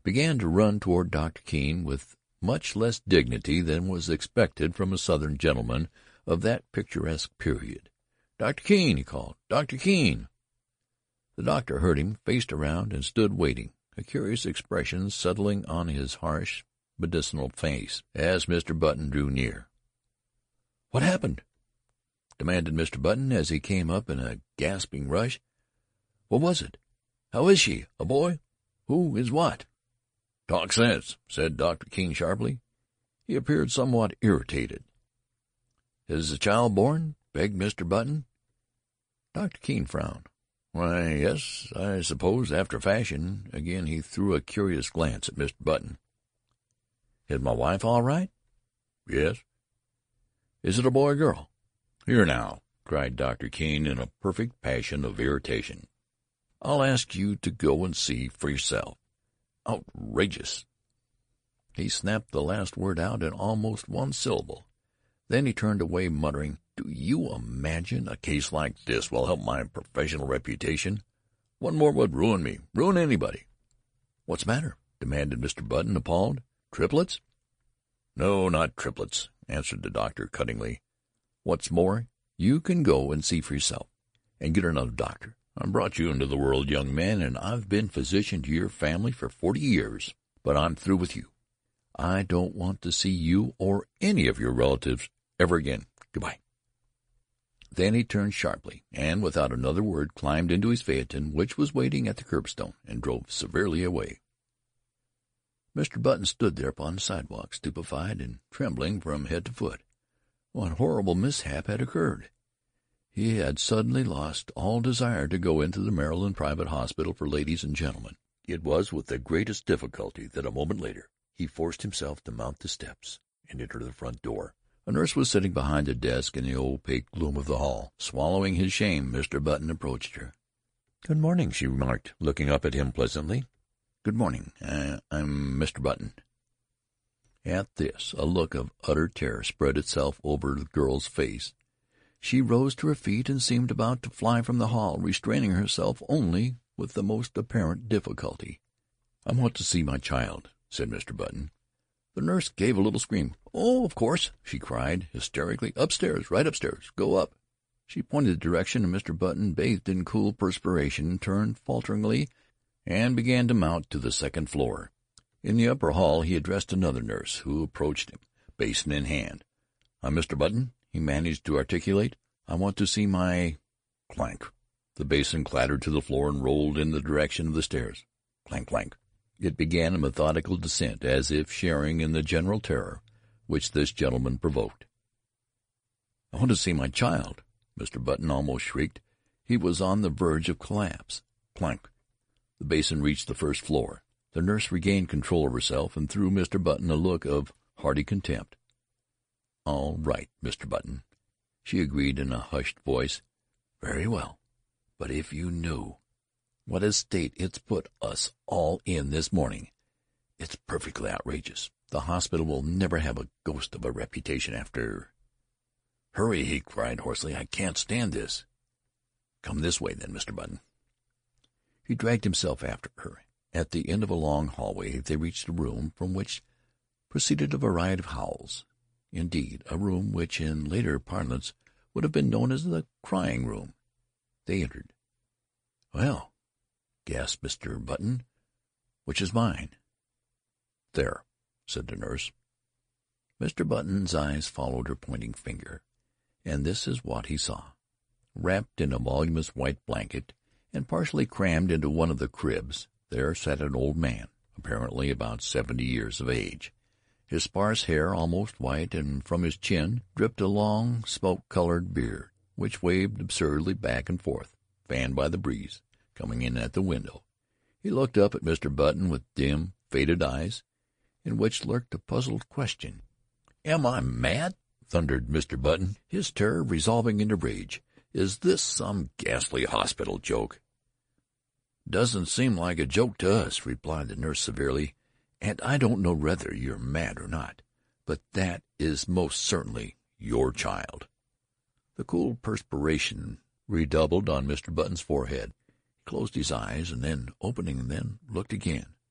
began to run toward Dr. Keene with much less dignity than was expected from a Southern gentleman of that picturesque period. "Dr. Keene!" he called. "Dr. Keene!" The doctor heard him, faced around, and stood waiting, a curious expression settling on his harsh, medicinal face as Mr. Button drew near. "What happened?" demanded Mr. Button as he came up in a gasping rush. "What was it? How is she? A boy? Who is what?" "Talk sense," said Dr. Keene sharply. He appeared somewhat irritated. "Is the child born?" begged Mr. Button. Dr. Keene frowned. "Why, yes, I suppose, after a fashion." Again he threw a curious glance at Mr. Button. "Is my wife all right?" "Yes." "Is it a boy or girl?" "Here now," cried Dr. Keene in a perfect passion of irritation. "I'll ask you to go and see for yourself." "Outrageous!" He snapped the last word out in almost one syllable. Then he turned away, muttering, "Do you imagine a case like this will help my professional reputation? One more would ruin me, ruin anybody." "What's the matter?" demanded Mr. Button, appalled. "Triplets?" "No, not triplets," answered the doctor cuttingly. "What's more, you can go and see for yourself, and get another doctor. I brought you into the world, young man, and I've been physician to your family for 40 years. But I'm through with you. I don't want to see you or any of your relatives ever again. Goodbye." Then he turned sharply, and without another word climbed into his phaeton, which was waiting at the curbstone, and drove severely away. Mr. Button stood there upon the sidewalk, stupefied and trembling from head to foot. What horrible mishap had occurred? He had suddenly lost all desire to go into the Maryland Private Hospital for Ladies and Gentlemen. It was with the greatest difficulty that a moment later he forced himself to mount the steps and enter the front door. A nurse was sitting behind a desk in the opaque gloom of the hall. Swallowing his shame, Mr. Button approached her. "Good morning," she remarked, looking up at him pleasantly. "Good morning. I'm Mr. Button." At this a look of utter terror spread itself over the girl's face. She rose to her feet and seemed about to fly from the hall, restraining herself only with the most apparent difficulty. "I want to see my child," said Mr. Button. The nurse gave a little scream. "Oh, of course," she cried hysterically. "Upstairs, right upstairs. Go up." She pointed the direction, and Mr. Button, bathed in cool perspiration, turned falteringly and began to mount to the second floor. In the upper hall he addressed another nurse, who approached him, basin in hand. "I'm Mr. Button," he managed to articulate. "I want to see my—" Clank! The basin clattered to the floor and rolled in the direction of the stairs. Clank, clank! It began a methodical descent, as if sharing in the general terror which this gentleman provoked. "I want to see my child!" Mr. Button almost shrieked. He was on the verge of collapse. Clank! The basin reached the first floor. The nurse regained control of herself and threw Mr. Button a look of hearty contempt. "All right, Mr. Button," she agreed in a hushed voice. "Very well. But if you knew what a state it's put us all in this morning, it's perfectly outrageous. The hospital will never have a ghost of a reputation after—" "Hurry!" he cried hoarsely. "I can't stand this." "Come this way, then, Mr. Button." He dragged himself after her. At the end of a long hallway they reached a room from which proceeded a variety of howls. Indeed, a room which in later parlance would have been known as the crying room. They entered. "Well," gasped Mr. Button, "which is mine?" "There," said the nurse. Mr. Button's eyes followed her pointing finger, and this is what he saw. Wrapped in a voluminous white blanket and partially crammed into one of the cribs, there sat an old man, apparently about 70 years of age. His sparse hair, almost white, and from his chin dripped a long smoke-colored beard, which waved absurdly back and forth, fanned by the breeze coming in at the window. He looked up at Mr. Button with dim, faded eyes, in which lurked a puzzled question. "Am I mad?" thundered Mr. Button, his terror resolving into rage. "Is this some ghastly hospital joke?" "Doesn't seem like a joke to us," replied the nurse severely, "and I don't know whether you're mad or not, but that is most certainly your child." The cool perspiration redoubled on Mr. Button's forehead. He closed his eyes, and then, opening them, looked again.